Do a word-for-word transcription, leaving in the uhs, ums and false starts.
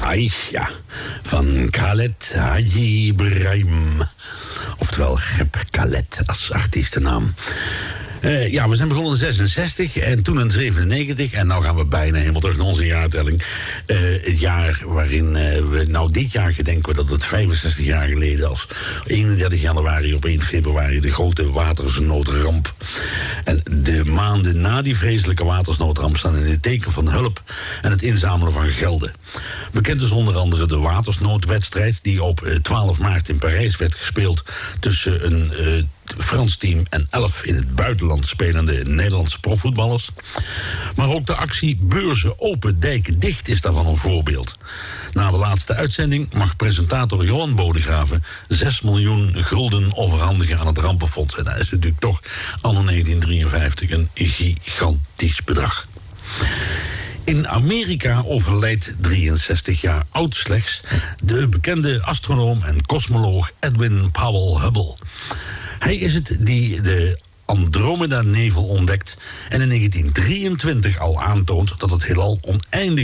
Aisha van Khaled Haji Ibrahim. Oftewel Geb Khaled als artiestennaam. Uh, ja, we zijn begonnen in zesenzestig en toen in zevenennegentig. En nu gaan we bijna helemaal terug naar onze jaartelling. Uh, het jaar waarin uh, we, nou dit jaar gedenken we dat het vijfenzestig jaar geleden als eenendertig januari op één februari de grote watersnoodramp. En de maanden na die vreselijke watersnoodramp staan in het teken van hulp en het inzamelen van gelden. Bekend is onder andere de watersnoodwedstrijd die op twaalf maart in Parijs werd gespeeld tussen een uh, Frans team en elf in het buitenland spelende Nederlandse profvoetballers. Maar ook de actie Beurzen open, dijken dicht is daarvan een voorbeeld. Na de laatste uitzending mag presentator Johan Bodegraven zes miljoen gulden overhandigen aan het rampenfonds. En dat is natuurlijk toch anno negentien drieënvijftig een gigantisch bedrag. In Amerika overlijdt drieënzestig jaar oud slechts de bekende astronoom en kosmoloog Edwin Powell Hubble. Hij is het die de Andromeda-nevel ontdekt en in negentien drieëntwintig al aantoont dat het heelal oneindig